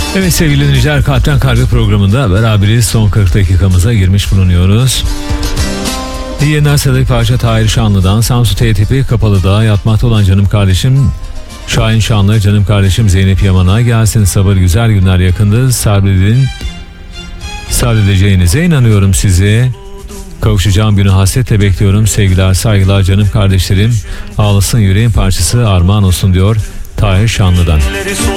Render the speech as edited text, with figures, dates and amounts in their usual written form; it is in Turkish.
Evet sevgili dinleyiciler, Kalpten Kalbe programında beraberiz. Son 40 dakikamıza girmiş bulunuyoruz. İyi yayınlar. Sıradaki parça Tahir Şanlı'dan. Samsun T tipi Kapalı'da yatmakta olan canım kardeşim Şahin Şanlı, canım kardeşim Zeynep Yaman'a gelsin sabır, güzel günler yakındı. Sabredeceğinize inanıyorum sizi. Kavuşacağım günü hasretle bekliyorum. Sevgiler, saygılar canım kardeşlerim. Ağlasın yüreğin parçası, armağan olsun diyor Tahir Şanlı'dan.